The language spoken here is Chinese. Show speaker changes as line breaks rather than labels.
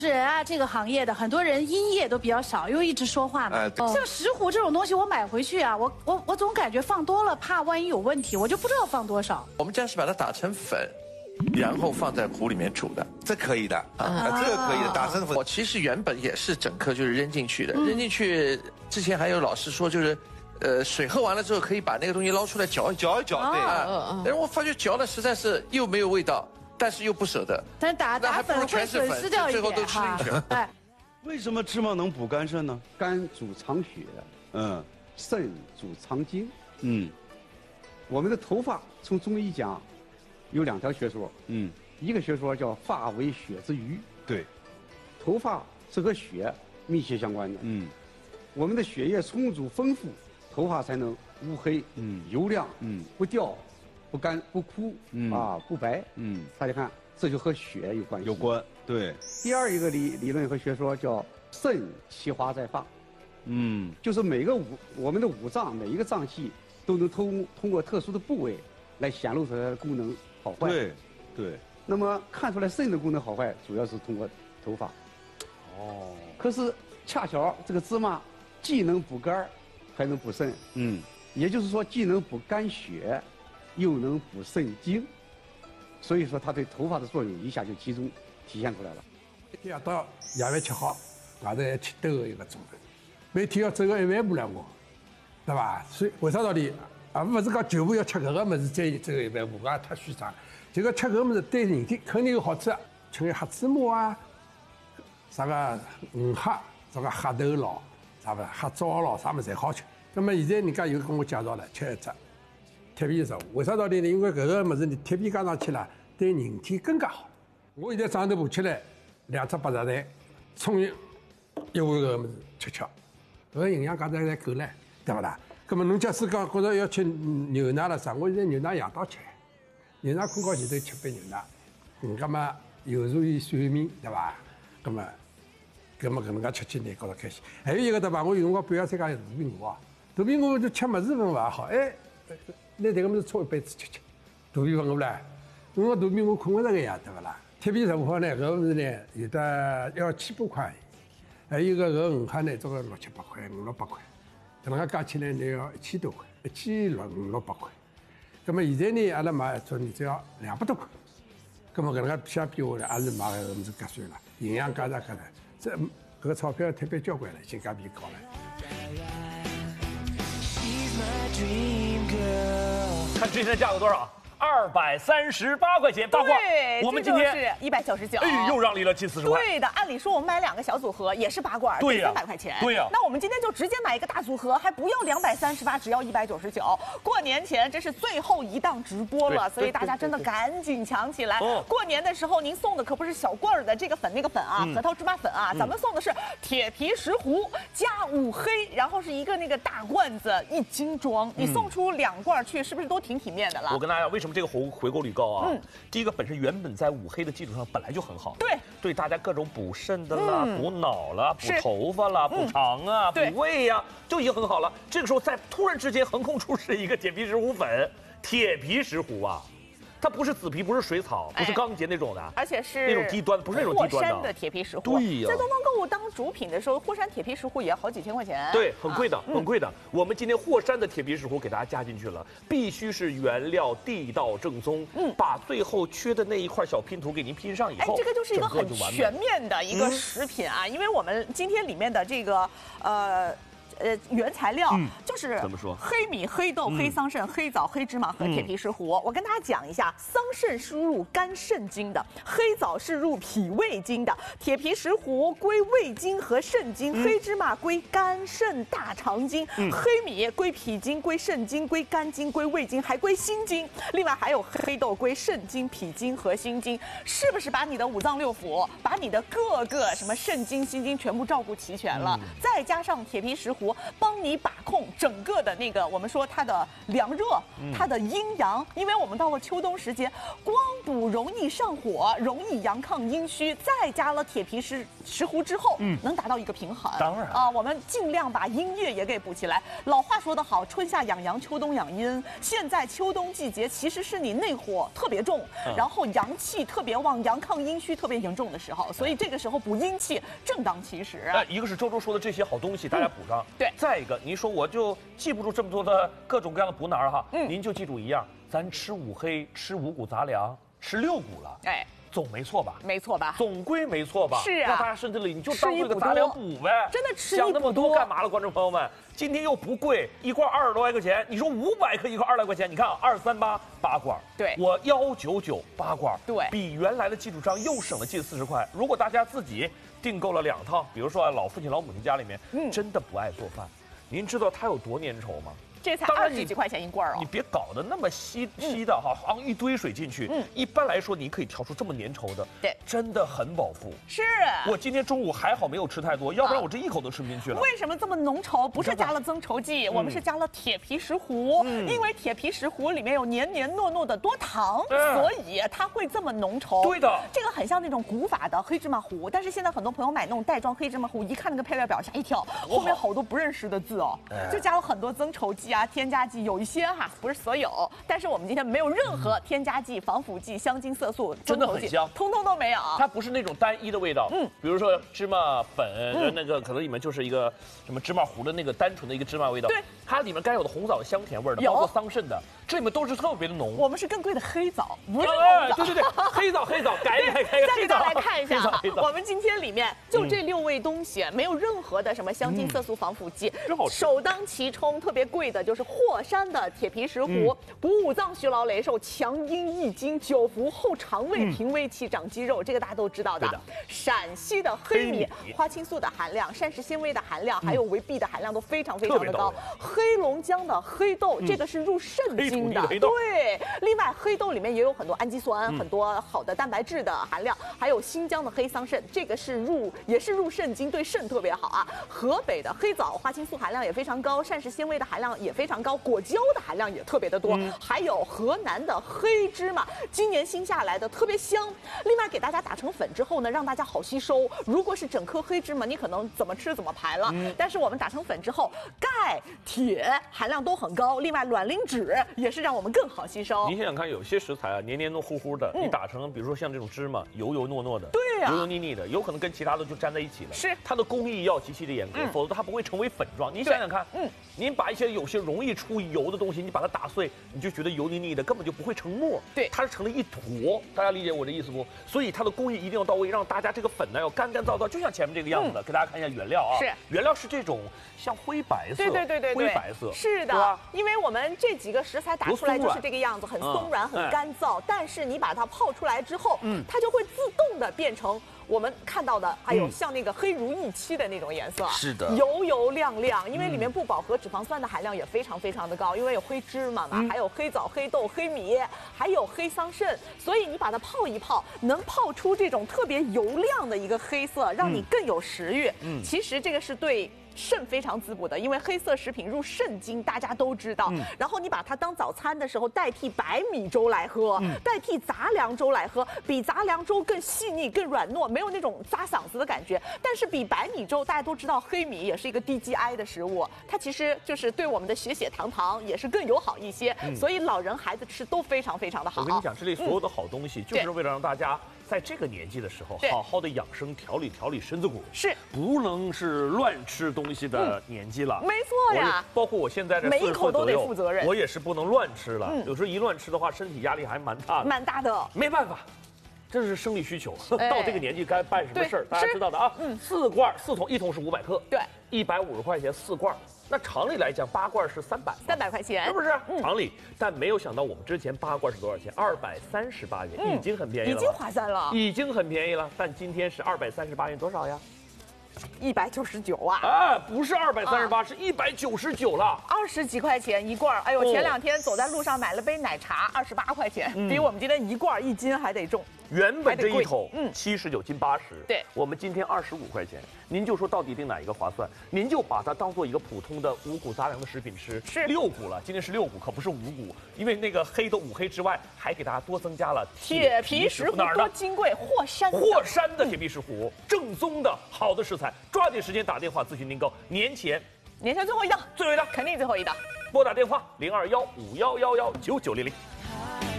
人啊，这个行业的很多人音液都比较少，因为一直说话嘛。像石斛这种东西，我买回去啊，我总感觉放多了，怕万一有问题，我就不知道放多少。
我们家是把它打成粉，然后放在壶里面煮的，
这可以的啊，这个可以的，打成粉。
我其实原本也是整颗就是扔进去的，扔进去之前还有老师说就是。水喝完了之后，可以把那个东西捞出来搅一搅，
对
啊。然后我发觉搅了实在是又没有味道，但是又不舍得。
但是打粉会损失掉一点，
最后都吃进去了。
哎，
为什么芝麻能补肝肾呢？
肝主藏血，肾主藏精。我们的头发从中医讲有2条学说，一个学说叫发为血之余，
对，
头发是和血密切相关的。我们的血液充足丰富，头发才能乌黑、油亮、不掉、不干、不枯不白。大家看，这就和血有关系。
有关，对。
第二一个理论和学说叫肾其华在发，就是我们的五脏每一个脏器都能通过特殊的部位来显露出来的功能好坏。
对。
那么看出来肾的功能好坏，主要是通过头发。可是恰巧这个芝麻既能补肝，还能补肾。也就是说，既能补肝血，又能补肾精。所以说，它对头发的作用一下就集中体现出来了。
一夜到夜饭吃好，外头还去兜1个钟头，每天要走个1万步了我，对吧？所以为啥道理？不是讲全部要吃搿个物事再走1万步，搿也太虚张。这个吃搿个物事对人体肯定有好处，吃点黑芝麻啊，啥个鱼黑，啥个黑豆捞。啥不？黑枣咯，啥么侪好吃。那么现在人家又跟我介绍了，吃一只铁皮石斛。为啥道理呢？因为搿个物事你铁皮加上去了，对人体更加好。我现在早头爬起来，2只白菜蛋，葱油1碗搿个物事吃，搿个营养价值还够唻，对不啦？葛么侬假使讲觉着要吃牛奶了啥？我现在牛奶夜到吃，牛奶困觉前头吃杯牛奶，葛么有助于睡眠，对伐？葛么搿能介吃起来觉着开心。还有一个对伐？我有辰光半夜再加大苹果啊，大苹果就吃物事份勿好，拿迭个物事冲一杯子吃。大苹果我唻，因为大苹果困勿着个呀，对勿啦？铁皮石斛呢，搿个物事呢有的要7、8块，还有一个搿个鱼虾呢，这个6、7、8块，5、6、8块，搿能介加起来呢要1000多块，1600、5、6、8块。葛么现在呢，阿拉买一撮呢只要200多块。葛么搿能介相比下来，也是买搿个物事合算了，营养价值搿个。这搿个钞票特别交关了，性价比高了。
看之前的价格多少？238块钱八罐，我们今天
是199，
哎，又让利了近40块。
对的，按理说我们买2个小组合也是8罐，
对呀，
300块钱。
对呀，
那我们今天就直接买一个大组合，还不要238，只要199。过年前这是最后一档直播了，所以大家真的赶紧抢起来。过年的时候您送的可不是小罐的这个粉那个粉啊，核桃芝麻粉啊，咱们送的是铁皮石斛加5黑，然后是一个那个大罐子1斤装，你送出2罐去，是不是都挺体面的了？
我跟大家讲，为什么这个回购率高啊？第一个本身原本在5黑的基础上本来就很好，对大家各种补肾的啦、补脑啦、补头发啦、补肠啊、补胃呀，就已经很好了。这个时候再突然之间横空出世一个铁皮石斛粉，铁皮石斛啊。它不是紫皮，不是水草，不是钢结那种的，
而且是
那种低端，不是那种低端的。
霍山的铁皮石斛，
对呀，
在东方购物当主品的时候，霍山铁皮石斛也要好几千块钱。
对，很贵的，很贵的。我们今天霍山的铁皮石斛给大家加进去了，必须是原料地道正宗，把最后缺的那一块小拼图给您拼上以后，
这个就是一个很全面的一个食品啊，因为我们今天里面的这个原材料就是
怎么说？
黑米、黑豆、黑桑葚、黑枣、黑芝麻和铁皮石斛。我跟大家讲一下，桑葚是入肝肾经的，黑枣是入脾胃经的，铁皮石斛归胃经和肾经，黑芝麻归肝肾大肠经，黑米归脾经、归肾经、归肝经、归胃经，还归心经。另外还有黑豆归肾经、脾经和心经，是不是把你的5脏6腑，把你的各个什么肾经、心经全部照顾齐全了？再加上铁皮石斛壶，帮你把控整个的那个我们说它的凉热、它的阴阳。因为我们到了秋冬时节，光补容易上火，容易阳亢阴虚，再加了铁皮石斛之后，能达到一个平衡。
当然
啊，我们尽量把阴液也给补起来。老话说得好，春夏养阳，秋冬养阴。现在秋冬季节其实是你内火特别重，然后阳气特别旺，阳亢阴虚特别严重的时候，所以这个时候补阴气正当其时。
一个是周周说的这些好东西，大家补上。
对。
再一个，您说我就记不住这么多的各种各样的补哪儿哈？您就记住一样，咱吃五黑，吃五谷杂粮，吃六谷了。哎。总没错吧？
没错吧？
总归没错吧？
是啊，
让大家身体里你就当这个杂粮补呗。
真的吃
想那么多干嘛了，观众朋友们？今天又不贵，一罐20多块钱，你说500克一罐20来块钱，你看啊，238 8罐，
对，
我199 8罐，
对，
比原来的基础上又省了近40块。如果大家自己订购了2套，比如说老父亲老母亲家里面，真的不爱做饭，您知道他有多粘稠吗？
这才20几块钱一罐哦！
你别搞得那么稀的哈，好像一堆水进去。一般来说，你可以调出这么粘稠的，
对，
真的很饱腹。
是。
我今天中午还好没有吃太多，要不然我这一口都吃不进去了。
为什么这么浓稠？不是加了增稠剂，我们是加了铁皮石斛，因为铁皮石斛里面有黏黏糯糯的多糖，所以它会这么浓稠。
对的，
这个很像那种古法的黑芝麻糊，但是现在很多朋友买那种袋装黑芝麻糊，一看那个配料表吓一跳，后面好多不认识的字哦，就加了很多增稠剂啊、添加剂。有一些哈，不是所有，但是我们今天没有任何添加剂、防腐剂、香精、色素、
真的很香，
通通都没有。
它不是那种单一的味道，比如说芝麻粉，那个可能里面就是一个什么芝麻糊的那个单纯的一个芝麻味道，
对，
它里面该有的红枣的香甜味的，包括桑葚的，这里面都是特别的浓。
我们是更贵的黑枣，不是红枣。
对，黑枣，改。
再给大家来看一下哈，我们今天里面就这6味东西，没有任何的什么香精、色素、防腐剂，首当其冲，特别贵的就是霍山的铁皮石斛，补五脏、虚劳、雷瘦、强阴益精、久服后肠胃、平胃气、长肌肉，这个大家都知道的。陕西的黑米，花青素的含量、膳食纤维的含量，还有维 B 的含量都非常的高。黑龙江的黑豆，这个是入肾经的，对。另外，黑豆里面也有很多氨基酸，很多好的蛋白质的含量，还有新疆的黑桑葚，这个也是入肾经，对肾特别好啊。河北的黑枣，花青素含量也非常高，膳食纤维的含量也非常高，果胶的含量也特别的多，还有河南的黑芝麻，今年新下来的特别香。另外给大家打成粉之后呢，让大家好吸收。如果是整颗黑芝麻，你可能怎么吃怎么排了。但是我们打成粉之后，钙、铁含量都很高，另外卵磷脂也是让我们更好吸收。
您想想看，有些食材啊，黏黏糊糊的，你打成比如说像这种芝麻，油油糯糯的，
对呀，
油油腻腻的，有可能跟其他的就粘在一起了。
是，
它的工艺要极其的严格，否则它不会成为粉状。您想想看，您把有些容易出油的东西，你把它打碎，你就觉得油腻腻的，根本就不会成沫。
对，
它是成了一坨。大家理解我的意思不？所以它的工艺一定要到位，让大家这个粉呢要干干燥燥，就像前面这个样子的。给大家看一下原料啊，
是
原料是这种像灰白色，
对，
灰白色，
是的，因为我们这几个食材打出来就是这个样子，很松软，很干燥。但是你把它泡出来之后，它就会自动的变成我们看到的，还有像那个黑如意漆的那种颜色，
是的，
油油亮亮。因为里面不饱和脂肪酸的含量也非常的高，因为有黑芝麻嘛，还有黑枣、黑豆、黑米，还有黑桑葚，所以你把它泡一泡，能泡出这种特别油亮的一个黑色，让你更有食欲。其实这个是对肾非常滋补的，因为黑色食品入肾经，大家都知道。然后你把它当早餐的时候代替白米粥来喝，代替杂粮粥来喝，比杂粮粥更细腻、更软糯，没有那种扎嗓子的感觉。但是比白米粥，大家都知道黑米也是一个低 GI 的食物，它其实就是对我们的血糖也是更友好一些。所以老人孩子吃都非常的好。
我跟你讲，这里所有的好东西，就是为了让大家在这个年纪的时候，好好的养生，调理身子骨，
是
不能是乱吃东西的年纪了。
没错呀，
包括我现在这
每一口都得负责任，
我也是不能乱吃了。有时候一乱吃的话，身体压力还蛮大的。没办法，这是生理需求。到这个年纪该办什么事儿，大家知道的啊。4罐，4桶，1桶是500克，
对
，150块钱4罐。那常理来讲，8罐是300
块钱，
是不是？常理，但没有想到我们之前8罐是多少钱？238元，已经很便宜了，
已经划算了，
已经很便宜了。但今天是238元，多少呀
？199啊！
啊，不是238，是199了
，20几块钱一罐。哎呦，前2天走在路上买了杯奶茶，28块钱，比我们今天1罐1斤还得重。
原本这一桶79斤80，
对，
我们今天25块钱，您就说到底定哪一个划算？您就把它当做一个普通的五谷杂粮的食品吃，
是
6谷了，今天是6股，可不是5谷，因为那个黑的5黑之外，还给大家多增加了
铁皮石斛，多金贵，霍山
的铁皮石斛，正宗的好的食材，抓紧时间打电话咨询订购，年前
最后一档，
肯
定最后一档，
拨打电话0215111990。